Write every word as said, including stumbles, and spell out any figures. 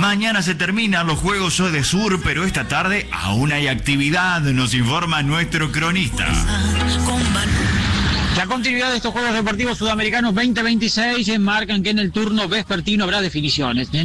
Mañana se terminan los Juegos de Sur, pero esta tarde aún hay actividad, nos informa nuestro cronista. La continuidad de estos Juegos Deportivos Sudamericanos veinte veintiséis marcan que en el turno vespertino habrá definiciones.